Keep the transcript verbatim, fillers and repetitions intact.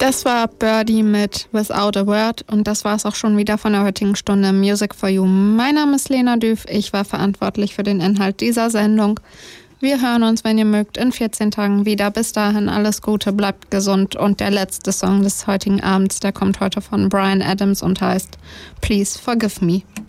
Das war Birdie mit Without a Word und das war es auch schon wieder von der heutigen Stunde Music for You. Mein Name ist Lena Düff, ich war verantwortlich für den Inhalt dieser Sendung. Wir hören uns, wenn ihr mögt, in vierzehn Tagen wieder. Bis dahin alles Gute, bleibt gesund und der letzte Song des heutigen Abends, der kommt heute von Bryan Adams und heißt Please Forgive Me.